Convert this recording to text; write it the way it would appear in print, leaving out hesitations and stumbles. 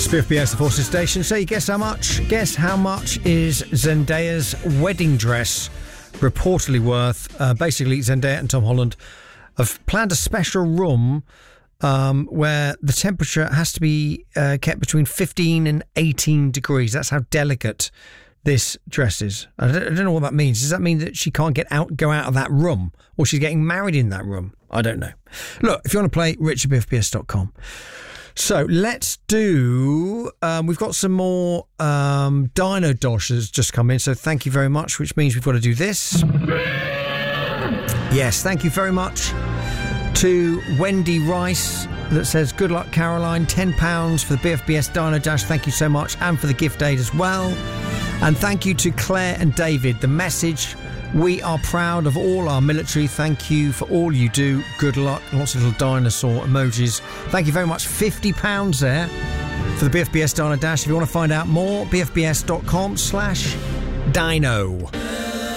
BFBS, the Forces Station. So you guess how much? Guess how much is Zendaya's wedding dress reportedly worth? Basically, Zendaya and Tom Holland have planned a special room where the temperature has to be kept between 15 and 18 degrees. That's how delicate this dress is. I don't know what that means. Does that mean that she can't go out of that room, or she's getting married in that room? I don't know. Look, if you want to play, richardbfbs.com. So let's do, we've got some more Dino Doshers just come in, so thank you very much, which means we've got to do this. Yes, thank you very much to Wendy Rice that says, good luck, Caroline, £10 for the BFBS Dino Dash, thank you so much, and for the gift aid as well. And thank you to Claire and David. The message: we are proud of all our military. Thank you for all you do. Good luck. Lots of little dinosaur emojis. Thank you very much. £50 there for the BFBS Dino Dash. If you want to find out more, bfbs.com/dino.